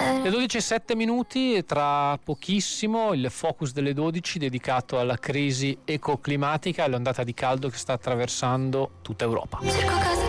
Le 12:07, tra pochissimo il focus delle 12 dedicato alla crisi ecoclimatica e all'ondata di caldo che sta attraversando tutta Europa.